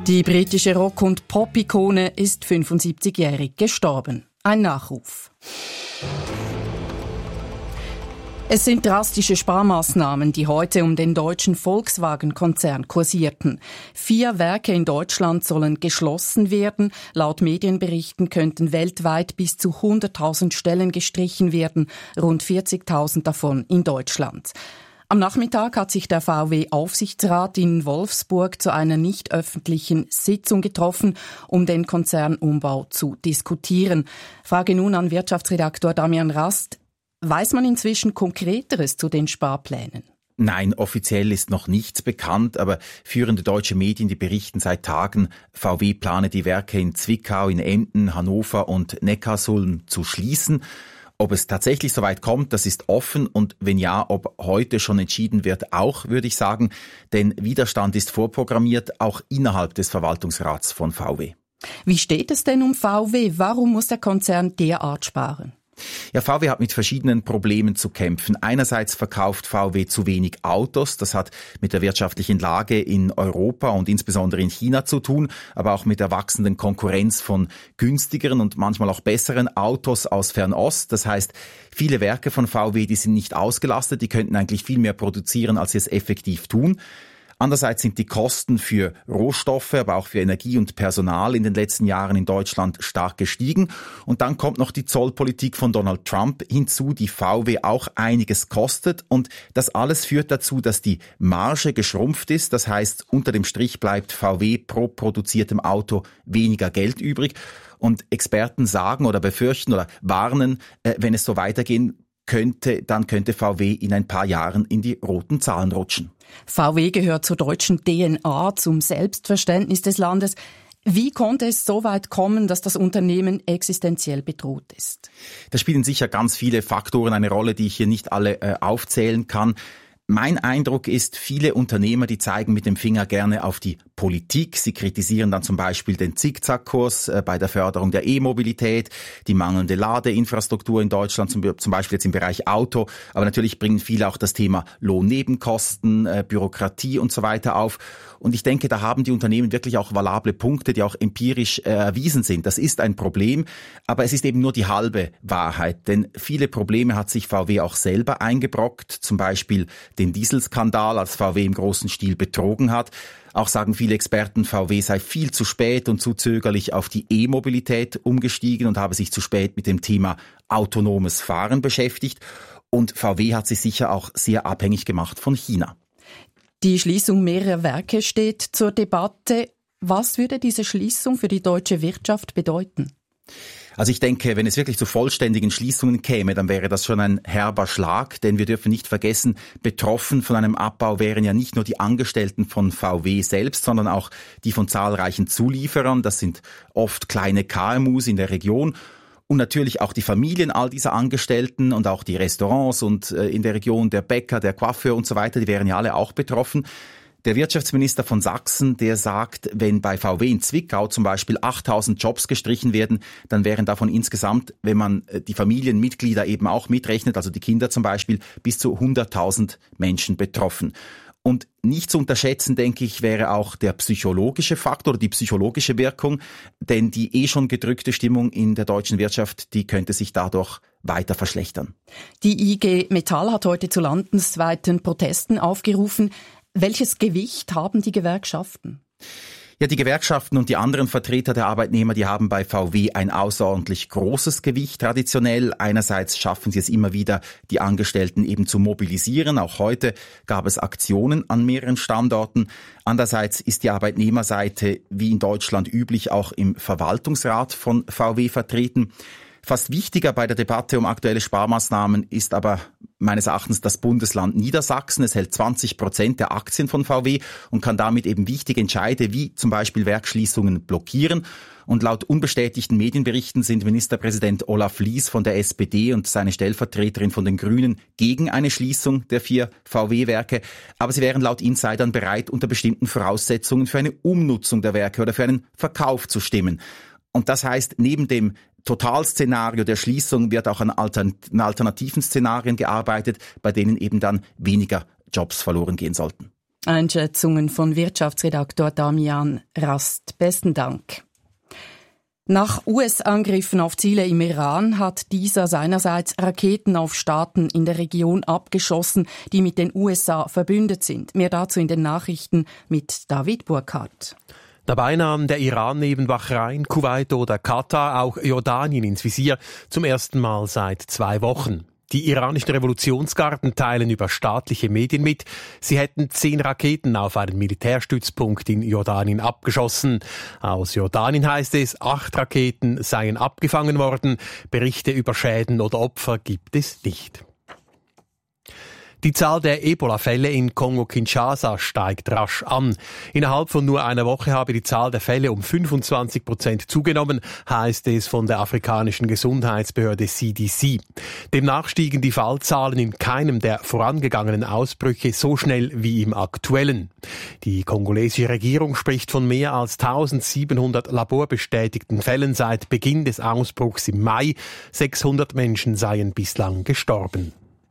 Die britische Rock- und Pop-Ikone ist 75-jährig gestorben. Ein Nachruf. Es sind drastische Sparmaßnahmen, die heute um den deutschen Volkswagen-Konzern kursierten. 4 Werke in Deutschland sollen geschlossen werden. Laut Medienberichten könnten weltweit bis zu 100.000 Stellen gestrichen werden, rund 40.000 davon in Deutschland. Am Nachmittag hat sich der VW-Aufsichtsrat in Wolfsburg zu einer nicht öffentlichen Sitzung getroffen, um den Konzernumbau zu diskutieren. Frage nun an Wirtschaftsredaktor Damian Rast. Weiß man inzwischen Konkreteres zu den Sparplänen? Nein, offiziell ist noch nichts bekannt, aber führende deutsche Medien, die berichten seit Tagen, VW plane die Werke in Zwickau, in Emden, Hannover und Neckarsulm zu schließen. Ob es tatsächlich soweit kommt, das ist offen, und wenn ja, ob heute schon entschieden wird, auch, würde ich sagen, denn Widerstand ist vorprogrammiert, auch innerhalb des Verwaltungsrats von VW. Wie steht es denn um VW? Warum muss der Konzern derart sparen? Ja, VW hat mit verschiedenen Problemen zu kämpfen. Einerseits verkauft VW zu wenig Autos. Das hat mit der wirtschaftlichen Lage in Europa und insbesondere in China zu tun, aber auch mit der wachsenden Konkurrenz von günstigeren und manchmal auch besseren Autos aus Fernost. Das heißt, viele Werke von VW, die sind nicht ausgelastet, die könnten eigentlich viel mehr produzieren, als sie es effektiv tun. Andererseits sind die Kosten für Rohstoffe, aber auch für Energie und Personal in den letzten Jahren in Deutschland stark gestiegen. Und dann kommt noch die Zollpolitik von Donald Trump hinzu, die VW auch einiges kostet. Und das alles führt dazu, dass die Marge geschrumpft ist. Das heißt, unter dem Strich bleibt VW pro produziertem Auto weniger Geld übrig. Und Experten sagen oder befürchten oder warnen, wenn es so weitergehen dann könnte VW in ein paar Jahren in die roten Zahlen rutschen. VW gehört zur deutschen DNA, zum Selbstverständnis des Landes. Wie konnte es so weit kommen, dass das Unternehmen existenziell bedroht ist? Da spielen sicher ganz viele Faktoren eine Rolle, die ich hier nicht alle aufzählen kann. Mein Eindruck ist, viele Unternehmer, die zeigen mit dem Finger gerne auf die Politik. Sie kritisieren dann zum Beispiel den Zickzackkurs bei der Förderung der E-Mobilität, die mangelnde Ladeinfrastruktur in Deutschland, zum Beispiel jetzt im Bereich Auto. Aber natürlich bringen viele auch das Thema Lohnnebenkosten, Bürokratie und so weiter auf. Und ich denke, da haben die Unternehmen wirklich auch valable Punkte, die auch empirisch erwiesen sind. Das ist ein Problem, aber es ist eben nur die halbe Wahrheit. Denn viele Probleme hat sich VW auch selber eingebrockt, zum Beispiel den Dieselskandal, als VW im großen Stil betrogen hat. Auch sagen viele Experten, VW sei viel zu spät und zu zögerlich auf die E-Mobilität umgestiegen und habe sich zu spät mit dem Thema autonomes Fahren beschäftigt. Und VW hat sich sicher auch sehr abhängig gemacht von China. Die Schließung mehrerer Werke steht zur Debatte. Was würde diese Schließung für die deutsche Wirtschaft bedeuten? Also ich denke, wenn es wirklich zu vollständigen Schließungen käme, dann wäre das schon ein herber Schlag, denn wir dürfen nicht vergessen, betroffen von einem Abbau wären ja nicht nur die Angestellten von VW selbst, sondern auch die von zahlreichen Zulieferern. Das sind oft kleine KMUs in der Region. Und natürlich auch die Familien all dieser Angestellten und auch die Restaurants und in der Region der Bäcker, der Coiffeur und so weiter, die wären ja alle auch betroffen. Der Wirtschaftsminister von Sachsen, der sagt, wenn bei VW in Zwickau zum Beispiel 8.000 Jobs gestrichen werden, dann wären davon insgesamt, wenn man die Familienmitglieder eben auch mitrechnet, also die Kinder zum Beispiel, bis zu 100.000 Menschen betroffen. Und nicht zu unterschätzen, denke ich, wäre auch der psychologische Faktor oder die psychologische Wirkung, denn die schon gedrückte Stimmung in der deutschen Wirtschaft, die könnte sich dadurch weiter verschlechtern. Die IG Metall hat heute zu landesweiten Protesten aufgerufen. Welches Gewicht haben die Gewerkschaften? Ja, die Gewerkschaften und die anderen Vertreter der Arbeitnehmer, die haben bei VW ein außerordentlich großes Gewicht traditionell. Einerseits schaffen sie es immer wieder, die Angestellten eben zu mobilisieren. Auch heute gab es Aktionen an mehreren Standorten. Andererseits ist die Arbeitnehmerseite wie in Deutschland üblich auch im Verwaltungsrat von VW vertreten. Fast wichtiger bei der Debatte um aktuelle Sparmaßnahmen ist aber meines Erachtens das Bundesland Niedersachsen. Es hält 20% der Aktien von VW und kann damit eben wichtige Entscheide wie zum Beispiel Werksschließungen blockieren. Und laut unbestätigten Medienberichten sind Ministerpräsident Olaf Lies von der SPD und seine Stellvertreterin von den Grünen gegen eine Schließung der 4 VW-Werke. Aber sie wären laut Insidern bereit, unter bestimmten Voraussetzungen für eine Umnutzung der Werke oder für einen Verkauf zu stimmen. Und das heißt, neben dem Totalszenario der Schließung wird auch an alternativen Szenarien gearbeitet, bei denen eben dann weniger Jobs verloren gehen sollten. Einschätzungen von Wirtschaftsredaktor Damian Rast. Besten Dank. Nach US-Angriffen auf Ziele im Iran hat dieser seinerseits Raketen auf Staaten in der Region abgeschossen, die mit den USA verbündet sind. Mehr dazu in den Nachrichten mit David Burkhardt. Dabei nahm der Iran neben Bahrain, Kuwait oder Katar auch Jordanien ins Visier, zum ersten Mal seit 2 Wochen. Die iranischen Revolutionsgarden teilen über staatliche Medien mit, sie hätten 10 Raketen auf einen Militärstützpunkt in Jordanien abgeschossen. Aus Jordanien heißt es, 8 Raketen seien abgefangen worden. Berichte über Schäden oder Opfer gibt es nicht. Die Zahl der Ebola-Fälle in Kongo-Kinshasa steigt rasch an. Innerhalb von nur einer Woche habe die Zahl der Fälle um 25% zugenommen, heißt es von der afrikanischen Gesundheitsbehörde CDC. Demnach stiegen die Fallzahlen in keinem der vorangegangenen Ausbrüche so schnell wie im aktuellen. Die kongolesische Regierung spricht von mehr als 1700 laborbestätigten Fällen seit Beginn des Ausbruchs im Mai. 600 Menschen seien bislang gestorben.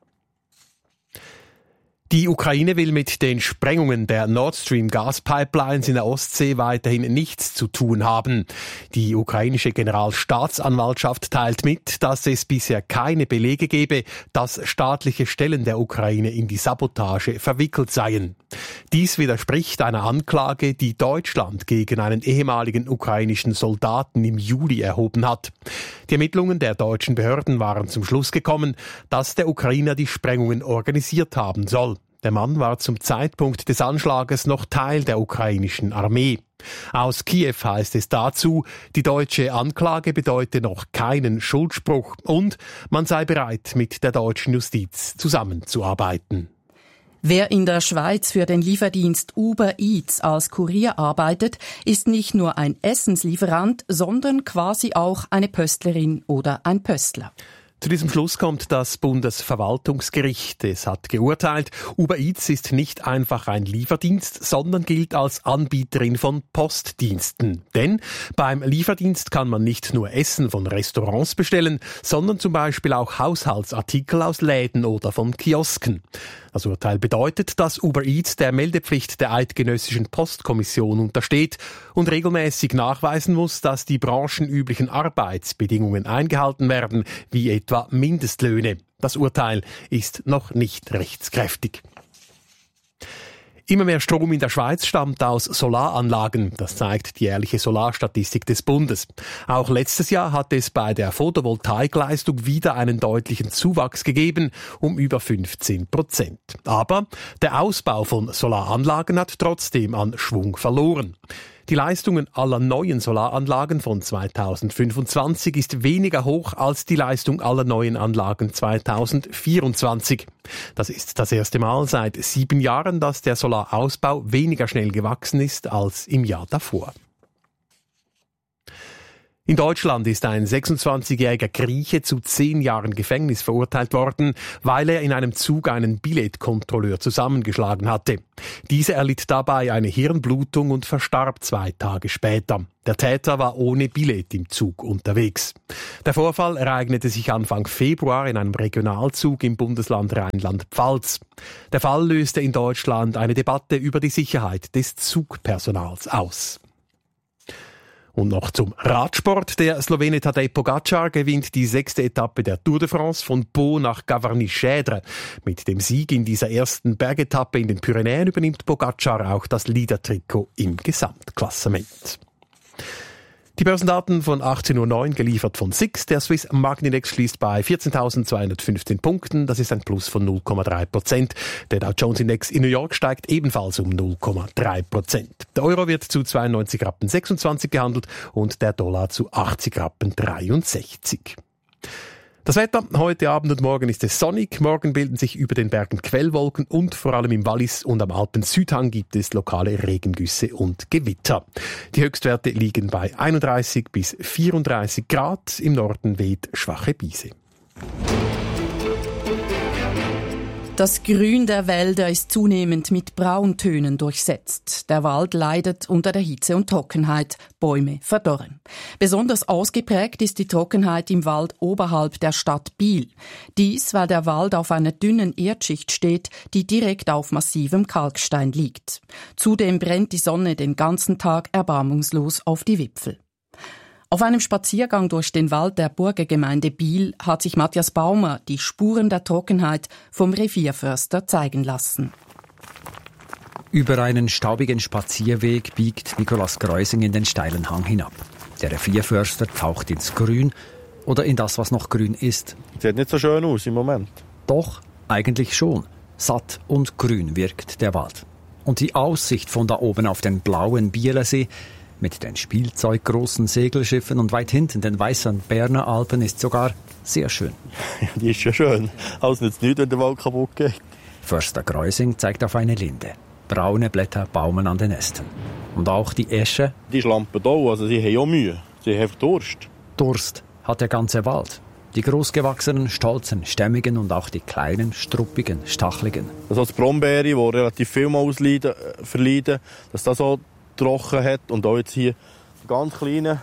Die Ukraine will mit den Sprengungen der Nord Stream Gaspipelines in der Ostsee weiterhin nichts zu tun haben. Die ukrainische Generalstaatsanwaltschaft teilt mit, dass es bisher keine Belege gebe, dass staatliche Stellen der Ukraine in die Sabotage verwickelt seien. Dies widerspricht einer Anklage, die Deutschland gegen einen ehemaligen ukrainischen Soldaten im Juli erhoben hat. Die Ermittlungen der deutschen Behörden waren zum Schluss gekommen, dass der Ukrainer die Sprengungen organisiert haben soll. Der Mann war zum Zeitpunkt des Anschlages noch Teil der ukrainischen Armee. Aus Kiew heißt es dazu, die deutsche Anklage bedeute noch keinen Schuldspruch und man sei bereit, mit der deutschen Justiz zusammenzuarbeiten. Wer in der Schweiz für den Lieferdienst Uber Eats als Kurier arbeitet, ist nicht nur ein Essenslieferant, sondern quasi auch eine Pöstlerin oder ein Pöstler. Zu diesem Schluss kommt das Bundesverwaltungsgericht. Es hat geurteilt, Uber Eats ist nicht einfach ein Lieferdienst, sondern gilt als Anbieterin von Postdiensten. Denn beim Lieferdienst kann man nicht nur Essen von Restaurants bestellen, sondern zum Beispiel auch Haushaltsartikel aus Läden oder von Kiosken. Das Urteil bedeutet, dass Uber Eats der Meldepflicht der Eidgenössischen Postkommission untersteht und regelmäßig nachweisen muss, dass die branchenüblichen Arbeitsbedingungen eingehalten werden, wie etwa Mindestlöhne. Das Urteil ist noch nicht rechtskräftig. Immer mehr Strom in der Schweiz stammt aus Solaranlagen. Das zeigt die jährliche Solarstatistik des Bundes. Auch letztes Jahr hat es bei der Photovoltaikleistung wieder einen deutlichen Zuwachs gegeben, um über 15%. Aber der Ausbau von Solaranlagen hat trotzdem an Schwung verloren. Die Leistungen aller neuen Solaranlagen von 2025 ist weniger hoch als die Leistung aller neuen Anlagen 2024. Das ist das erste Mal seit 7 Jahren, dass der Solarausbau weniger schnell gewachsen ist als im Jahr davor. In Deutschland ist ein 26-jähriger Grieche zu 10 Jahren Gefängnis verurteilt worden, weil er in einem Zug einen Billetkontrolleur zusammengeschlagen hatte. Dieser erlitt dabei eine Hirnblutung und verstarb 2 Tage später. Der Täter war ohne Billett im Zug unterwegs. Der Vorfall ereignete sich Anfang Februar in einem Regionalzug im Bundesland Rheinland-Pfalz. Der Fall löste in Deutschland eine Debatte über die Sicherheit des Zugpersonals aus. Und noch zum Radsport. Der Slowene Tadej Pogačar gewinnt die 6. Etappe der Tour de France von Pau nach Gavarnie-Schèdre. Mit dem Sieg in dieser ersten Bergetappe in den Pyrenäen übernimmt Pogačar auch das Leader-Trikot im Gesamtklassement. Die Börsendaten von 18.09 Uhr geliefert von SIX. Der Swiss Marketindex schließt bei 14.215 Punkten. Das ist ein Plus von 0,3%. Der Dow Jones Index in New York steigt ebenfalls um 0,3%. Der Euro wird zu 92,26 Rappen gehandelt und der Dollar zu 80,63 Rappen. Das Wetter heute Abend und morgen ist es sonnig. Morgen bilden sich über den Bergen Quellwolken und vor allem im Wallis und am Alpen-Südhang gibt es lokale Regengüsse und Gewitter. Die Höchstwerte liegen bei 31 bis 34 Grad. Im Norden weht schwache Brise. Das Grün der Wälder ist zunehmend mit Brauntönen durchsetzt. Der Wald leidet unter der Hitze und Trockenheit. Bäume verdorren. Besonders ausgeprägt ist die Trockenheit im Wald oberhalb der Stadt Biel. Dies, weil der Wald auf einer dünnen Erdschicht steht, die direkt auf massivem Kalkstein liegt. Zudem brennt die Sonne den ganzen Tag erbarmungslos auf die Wipfel. Auf einem Spaziergang durch den Wald der Burgergemeinde Biel hat sich Matthias Baumer die Spuren der Trockenheit vom Revierförster zeigen lassen. Über einen staubigen Spazierweg biegt Nikolaus Greusing in den steilen Hang hinab. Der Revierförster taucht ins Grün oder in das, was noch grün ist. Sieht nicht so schön aus im Moment. Doch, eigentlich schon. Satt und grün wirkt der Wald. Und die Aussicht von da oben auf den blauen Bielersee mit den spielzeuggroßen Segelschiffen und weit hinten den weißen Berner Alpen ist sogar sehr schön. Die ist ja schön. Alles nützt nichts, wenn der Wald kaputt geht. Förster Greusing zeigt auf eine Linde. Braune Blätter baumeln an den Ästen. Und auch die Esche. Die Schlampen da, also sie haben auch Mühe. Sie haben einfach Durst. Durst hat der ganze Wald. Die großgewachsenen, stolzen, stämmigen und auch die kleinen, struppigen, stacheligen. Also das Brombeere, die relativ viel mal verleiden, dass das so trocken hat. Und auch jetzt hier die ganz kleinen.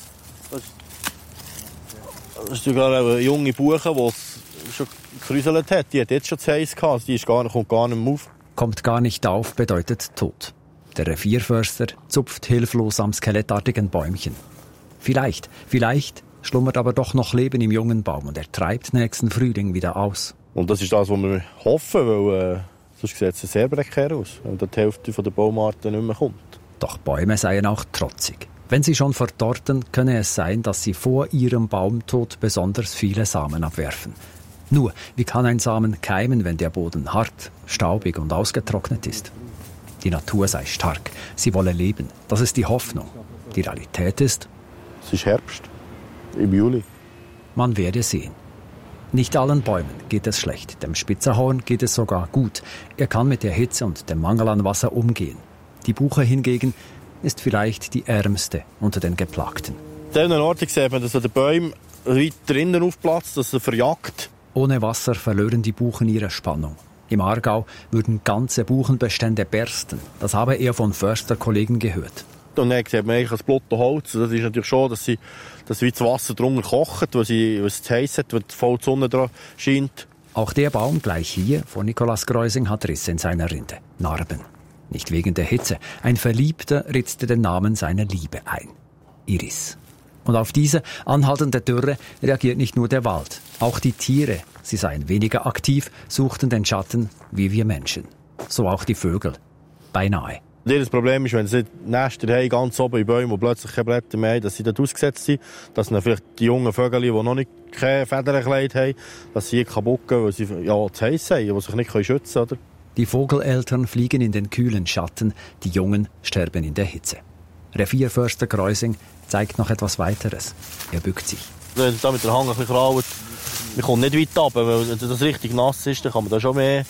Das ist sogar eine junge Buche, die es schon gekräuselt hat. Die hat jetzt schon zu heiß gehabt. Die kommt gar nicht mehr auf. Kommt gar nicht auf bedeutet Tod. Der Revierförster zupft hilflos am skelettartigen Bäumchen. Vielleicht schlummert aber doch noch Leben im jungen Baum und er treibt nächsten Frühling wieder aus. Und das ist das, was wir hoffen, weil sonst sieht es sehr prekär aus, wenn die Hälfte der Baumarten nicht mehr kommt. Doch Bäume seien auch trotzig. Wenn sie schon verdorrten, könne es sein, dass sie vor ihrem Baumtod besonders viele Samen abwerfen. Nur, wie kann ein Samen keimen, wenn der Boden hart, staubig und ausgetrocknet ist? Die Natur sei stark, sie wolle leben. Das ist die Hoffnung. Die Realität ist... Es ist Herbst, im Juli. Man werde sehen. Nicht allen Bäumen geht es schlecht. Dem Spitzerhorn geht es sogar gut. Er kann mit der Hitze und dem Mangel an Wasser umgehen. Die Buche hingegen ist vielleicht die ärmste unter den Geplagten. An diesen Orten sieht man, dass der Bäume weit drinnen aufplatzt, dass er verjagt. Ohne Wasser verlören die Buchen ihre Spannung. Im Aargau würden ganze Buchenbestände bersten. Das habe er von Försterkollegen gehört. Und dann sieht man eigentlich das blotte Holz. Das ist natürlich schon, dass wie das Wasser drunter kocht, weil es zu heiß hat, weil voll die Sonne dran scheint. Auch der Baum gleich hier von Nikolaus Greusing hat Risse in seiner Rinde. Narben. Nicht wegen der Hitze. Ein Verliebter ritzte den Namen seiner Liebe ein. Iris. Und auf diese anhaltende Dürre reagiert nicht nur der Wald. Auch die Tiere, sie seien weniger aktiv, suchten den Schatten wie wir Menschen. So auch die Vögel. Beinahe. Das Problem ist, wenn sie Nester haben, ganz oben in Bäumen, wo plötzlich keine Blätter mehr haben, dass sie dort ausgesetzt sind, dass dann vielleicht die jungen Vögel, die noch nicht keine Federnkleid haben, dass sie hier kaputt gehen, weil sie zu heiß sind, die sich nicht schützen können. Oder? Die Vogeleltern fliegen in den kühlen Schatten, die Jungen sterben in der Hitze. Revierförster Greusing zeigt noch etwas weiteres. Er bückt sich. Wenn es da mit der Hang ein bisschen kraut, man kommt nicht weit runter, weil wenn das richtig nass ist, dann kann man da schon mehr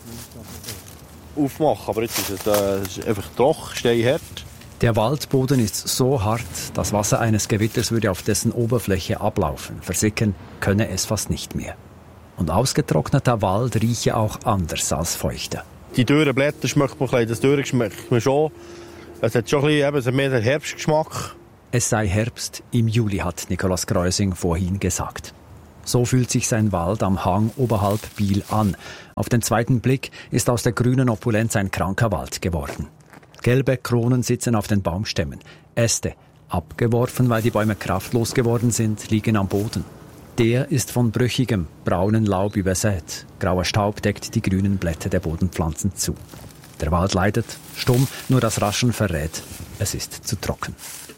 aufmachen. Aber jetzt ist es einfach trocken, steinhart. Der Waldboden ist so hart, das Wasser eines Gewitters würde auf dessen Oberfläche ablaufen. Versickern könne es fast nicht mehr. Und ausgetrockneter Wald rieche auch anders als feuchter. Die dürren Blätter schmeckt man ein bisschen, das Dürre schmeckt man schon. Es hat schon ein bisschen mehr den Herbstgeschmack. Es sei Herbst im Juli, hat Nikolaus Greusing vorhin gesagt. So fühlt sich sein Wald am Hang oberhalb Biel an. Auf den zweiten Blick ist aus der grünen Opulenz ein kranker Wald geworden. Gelbe Kronen sitzen auf den Baumstämmen. Äste, abgeworfen, weil die Bäume kraftlos geworden sind, liegen am Boden. Der ist von brüchigem, braunen Laub übersät. Grauer Staub deckt die grünen Blätter der Bodenpflanzen zu. Der Wald leidet, stumm, nur das Raschen verrät. Es ist zu trocken.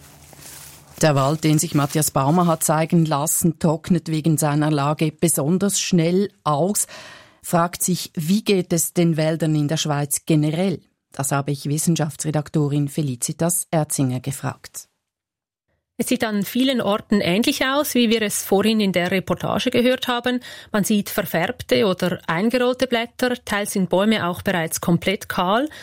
Der Wald, den sich Matthias Baumer hat zeigen lassen, trocknet wegen seiner Lage besonders schnell aus. Fragt sich, wie geht es den Wäldern in der Schweiz generell? Das habe ich Wissenschaftsredaktorin Felicitas Erzinger gefragt. Es sieht an vielen Orten ähnlich aus, wie wir es vorhin in der Reportage gehört haben. Man sieht verfärbte oder eingerollte Blätter, teils sind Bäume auch bereits komplett kahl.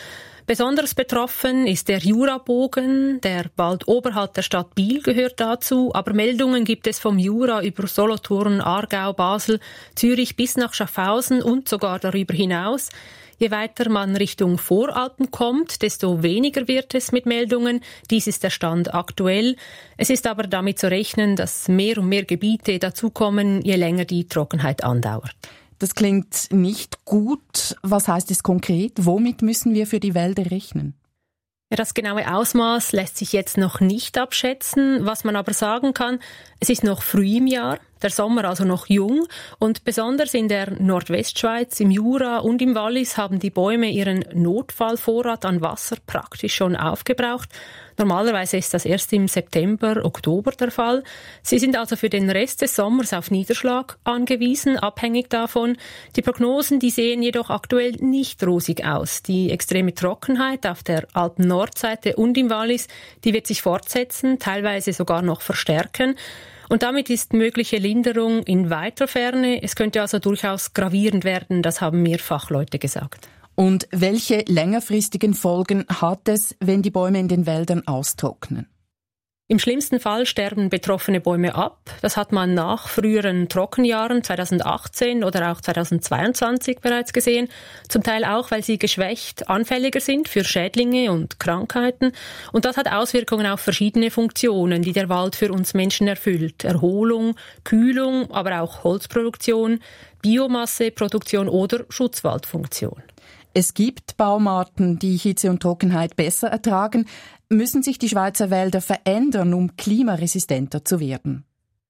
Besonders betroffen ist der Jurabogen, der bald oberhalb der Stadt Biel gehört dazu, aber Meldungen gibt es vom Jura über Solothurn, Aargau, Basel, Zürich bis nach Schaffhausen und sogar darüber hinaus. Je weiter man Richtung Voralpen kommt, desto weniger wird es mit Meldungen. Dies ist der Stand aktuell. Es ist aber damit zu rechnen, dass mehr und mehr Gebiete dazukommen, je länger die Trockenheit andauert. Das klingt nicht gut. Was heißt es konkret? Womit müssen wir für die Wälder rechnen? Ja, das genaue Ausmaß lässt sich jetzt noch nicht abschätzen. Was man aber sagen kann, es ist noch früh im Jahr, der Sommer also noch jung und besonders in der Nordwestschweiz, im Jura und im Wallis haben die Bäume ihren Notfallvorrat an Wasser praktisch schon aufgebraucht. Normalerweise ist das erst im September, Oktober der Fall. Sie sind also für den Rest des Sommers auf Niederschlag angewiesen, abhängig davon. Die Prognosen, die sehen jedoch aktuell nicht rosig aus. Die extreme Trockenheit auf der Alpen-Nordseite und im Wallis, die wird sich fortsetzen, teilweise sogar noch verstärken. Und damit ist mögliche Linderung in weiter Ferne. Es könnte also durchaus gravierend werden, das haben mir Fachleute gesagt. Und welche längerfristigen Folgen hat es, wenn die Bäume in den Wäldern austrocknen? Im schlimmsten Fall sterben betroffene Bäume ab. Das hat man nach früheren Trockenjahren 2018 oder auch 2022 bereits gesehen. Zum Teil auch, weil sie geschwächt anfälliger sind für Schädlinge und Krankheiten. Und das hat Auswirkungen auf verschiedene Funktionen, die der Wald für uns Menschen erfüllt. Erholung, Kühlung, aber auch Holzproduktion, Biomasseproduktion oder Schutzwaldfunktion. Es gibt Baumarten, die Hitze und Trockenheit besser ertragen. Müssen sich die Schweizer Wälder verändern, um klimaresistenter zu werden?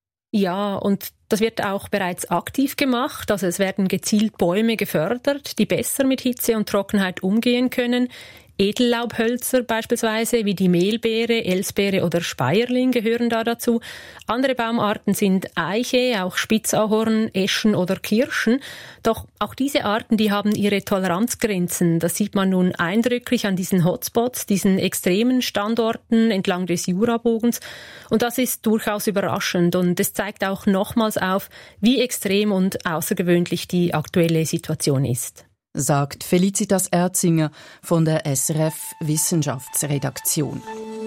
Ja, und das wird auch bereits aktiv gemacht. Also es werden gezielt Bäume gefördert, die besser mit Hitze und Trockenheit umgehen können. Edellaubhölzer beispielsweise wie die Mehlbeere, Elsbeere oder Speierling gehören da dazu. Andere Baumarten sind Eiche, auch Spitzahorn, Eschen oder Kirschen. Doch auch diese Arten, die haben ihre Toleranzgrenzen. Das sieht man nun eindrücklich an diesen Hotspots, diesen extremen Standorten entlang des Jurabogens. Und das ist durchaus überraschend und es zeigt auch nochmals auf, wie extrem und außergewöhnlich die aktuelle Situation ist. Sagt Felicitas Erzinger von der SRF Wissenschaftsredaktion.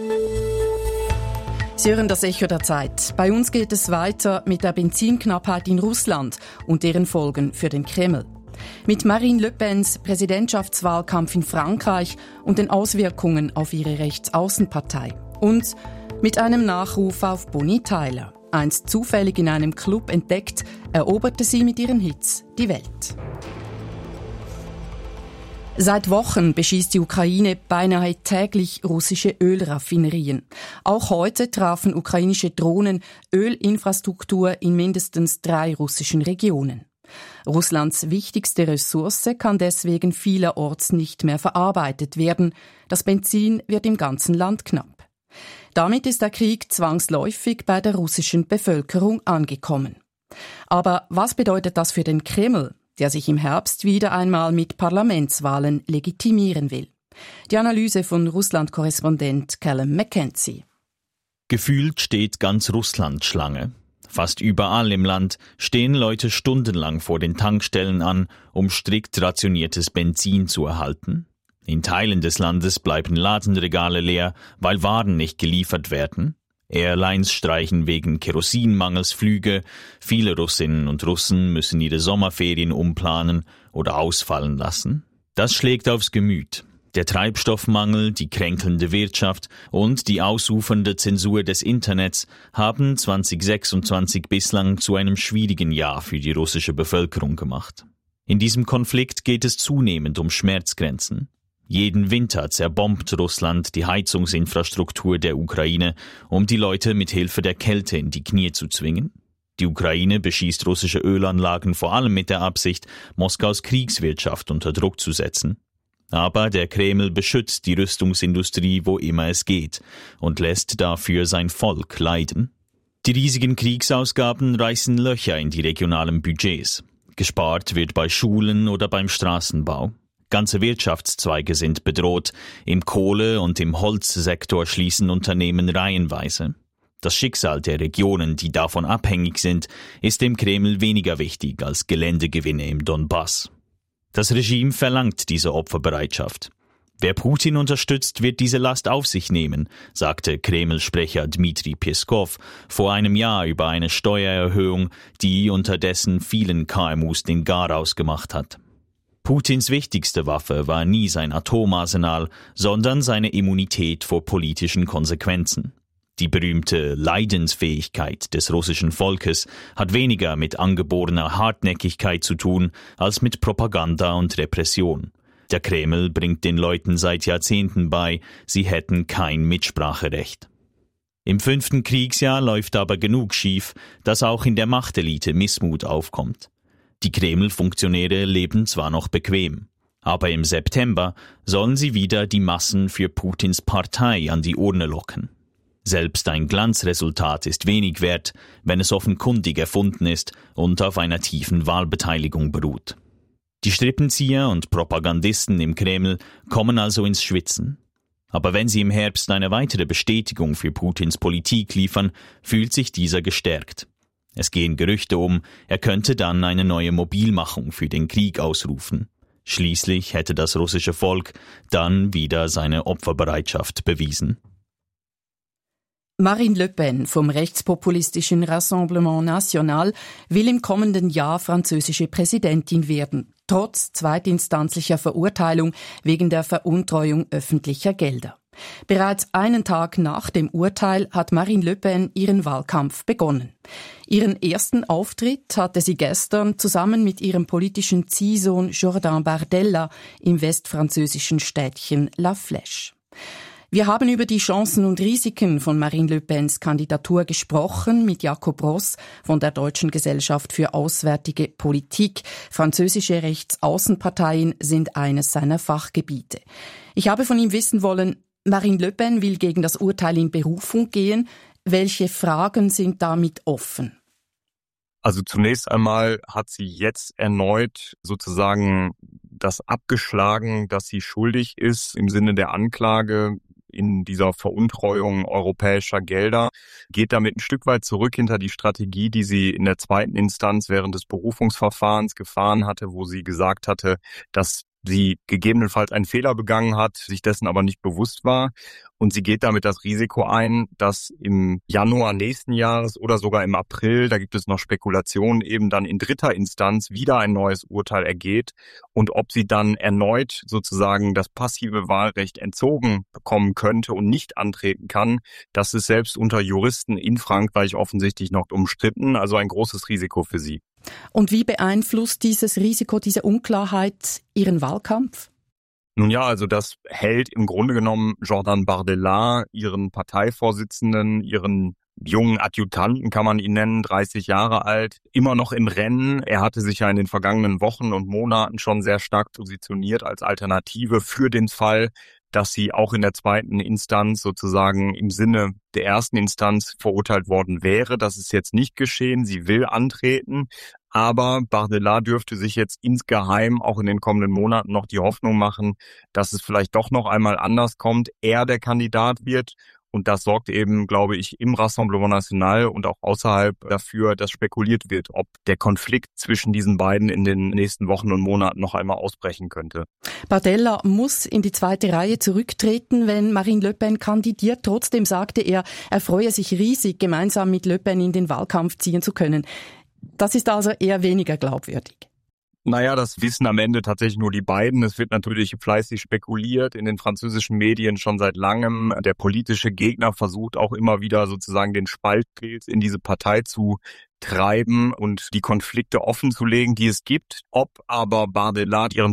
Sie hören das Echo der Zeit. Bei uns geht es weiter mit der Benzinknappheit in Russland und deren Folgen für den Kreml. Mit Marine Le Pens Präsidentschaftswahlkampf in Frankreich und den Auswirkungen auf ihre Rechtsaußenpartei. Und mit einem Nachruf auf Bonnie Tyler. Einst zufällig in einem Club entdeckt, eroberte sie mit ihren Hits die Welt. Seit Wochen beschießt die Ukraine beinahe täglich russische Ölraffinerien. Auch heute trafen ukrainische Drohnen Ölinfrastruktur in mindestens 3 russischen Regionen. Russlands wichtigste Ressource kann deswegen vielerorts nicht mehr verarbeitet werden. Das Benzin wird im ganzen Land knapp. Damit ist der Krieg zwangsläufig bei der russischen Bevölkerung angekommen. Aber was bedeutet das für den Kreml, der sich im Herbst wieder einmal mit Parlamentswahlen legitimieren will? Die Analyse von Russland-Korrespondent Callum McKenzie. Gefühlt steht ganz Russland Schlange. Fast überall im Land stehen Leute stundenlang vor den Tankstellen an, um strikt rationiertes Benzin zu erhalten. In Teilen des Landes bleiben Ladenregale leer, weil Waren nicht geliefert werden. Airlines streichen wegen Kerosinmangels Flüge. Viele Russinnen und Russen müssen ihre Sommerferien umplanen oder ausfallen lassen. Das schlägt aufs Gemüt. Der Treibstoffmangel, die kränkelnde Wirtschaft und die ausufernde Zensur des Internets haben 2026 bislang zu einem schwierigen Jahr für die russische Bevölkerung gemacht. In diesem Konflikt geht es zunehmend um Schmerzgrenzen. Jeden Winter zerbombt Russland die Heizungsinfrastruktur der Ukraine, um die Leute mit Hilfe der Kälte in die Knie zu zwingen. Die Ukraine beschießt russische Ölanlagen vor allem mit der Absicht, Moskaus Kriegswirtschaft unter Druck zu setzen. Aber der Kreml beschützt die Rüstungsindustrie, wo immer es geht, und lässt dafür sein Volk leiden. Die riesigen Kriegsausgaben reißen Löcher in die regionalen Budgets. Gespart wird bei Schulen oder beim Straßenbau. Ganze Wirtschaftszweige sind bedroht. Im Kohle- und im Holzsektor schließen Unternehmen reihenweise. Das Schicksal der Regionen, die davon abhängig sind, ist dem Kreml weniger wichtig als Geländegewinne im Donbass. Das Regime verlangt diese Opferbereitschaft. Wer Putin unterstützt, wird diese Last auf sich nehmen, sagte Kreml-Sprecher Dmitri Peskov vor einem Jahr über eine Steuererhöhung, die unterdessen vielen KMUs den Garaus gemacht hat. Putins wichtigste Waffe war nie sein Atomarsenal, sondern seine Immunität vor politischen Konsequenzen. Die berühmte Leidensfähigkeit des russischen Volkes hat weniger mit angeborener Hartnäckigkeit zu tun, als mit Propaganda und Repression. Der Kreml bringt den Leuten seit Jahrzehnten bei, sie hätten kein Mitspracherecht. Im 5. Kriegsjahr läuft aber genug schief, dass auch in der Machtelite Missmut aufkommt. Die Kreml-Funktionäre leben zwar noch bequem, aber im September sollen sie wieder die Massen für Putins Partei an die Urne locken. Selbst ein Glanzresultat ist wenig wert, wenn es offenkundig erfunden ist und auf einer tiefen Wahlbeteiligung beruht. Die Strippenzieher und Propagandisten im Kreml kommen also ins Schwitzen. Aber wenn sie im Herbst eine weitere Bestätigung für Putins Politik liefern, fühlt sich dieser gestärkt. Es gehen Gerüchte er könnte dann eine neue Mobilmachung für den Krieg ausrufen. Schließlich hätte das russische Volk dann wieder seine Opferbereitschaft bewiesen. Marine Le Pen vom rechtspopulistischen Rassemblement National will im kommenden Jahr französische Präsidentin werden, trotz zweitinstanzlicher Verurteilung wegen der Veruntreuung öffentlicher Gelder. Bereits einen Tag nach dem Urteil hat Marine Le Pen ihren Wahlkampf begonnen. Ihren ersten Auftritt hatte sie gestern zusammen mit ihrem politischen Ziehsohn Jordan Bardella im westfranzösischen Städtchen La Flèche. Wir haben über die Chancen und Risiken von Marine Le Pens Kandidatur gesprochen mit Jakob Ross von der Deutschen Gesellschaft für Auswärtige Politik. Französische Rechtsaußenparteien sind eines seiner Fachgebiete. Ich habe von ihm wissen wollen, Marine Le Pen will gegen das Urteil in Berufung gehen. Welche Fragen sind damit offen? Also zunächst einmal hat sie jetzt erneut sozusagen das abgeschlagen, dass sie schuldig ist im Sinne der Anklage in dieser Veruntreuung europäischer Gelder, geht damit ein Stück weit zurück hinter die Strategie, die sie in der zweiten Instanz während des Berufungsverfahrens gefahren hatte, wo sie gesagt hatte, dass sie gegebenenfalls einen Fehler begangen hat, sich dessen aber nicht bewusst war. Und sie geht damit das Risiko ein, dass im Januar nächsten Jahres oder sogar im April, da gibt es noch Spekulationen, eben dann in dritter Instanz wieder ein neues Urteil ergeht. Und ob sie dann erneut sozusagen das passive Wahlrecht entzogen bekommen könnte und nicht antreten kann, das ist selbst unter Juristen in Frankreich offensichtlich noch umstritten. Also ein großes Risiko für sie. Und wie beeinflusst dieses Risiko, diese Unklarheit Ihren Wahlkampf? Nun ja, also das hält im Grunde genommen Jordan Bardella, ihren Parteivorsitzenden, ihren jungen Adjutanten, kann man ihn nennen, 30 Jahre alt, immer noch im Rennen. Er hatte sich ja in den vergangenen Wochen und Monaten schon sehr stark positioniert als Alternative für den Fall, dass sie auch in der zweiten Instanz sozusagen im Sinne der ersten Instanz verurteilt worden wäre. Das ist jetzt nicht geschehen. Sie will antreten. Aber Bardella dürfte sich jetzt insgeheim auch in den kommenden Monaten noch die Hoffnung machen, dass es vielleicht doch noch einmal anders kommt, er der Kandidat wird. Und das sorgt eben, glaube ich, im Rassemblement National und auch außerhalb dafür, dass spekuliert wird, ob der Konflikt zwischen diesen beiden in den nächsten Wochen und Monaten noch einmal ausbrechen könnte. Bardella muss in die zweite Reihe zurücktreten, wenn Marine Le Pen kandidiert. Trotzdem sagte er freue sich riesig, gemeinsam mit Le Pen in den Wahlkampf ziehen zu können. Das ist also eher weniger glaubwürdig. Naja, das wissen am Ende tatsächlich nur die beiden. Es wird natürlich fleißig spekuliert in den französischen Medien schon seit langem. Der politische Gegner versucht auch immer wieder sozusagen den Spaltpilz in diese Partei zu treiben und die Konflikte offenzulegen, die es gibt. Ob aber Bardella ihren